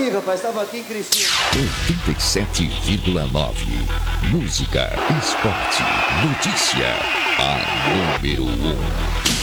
aqui, rapaz, estava aqui em Criciúma. 87,9. Música, esporte, notícia. A número 1.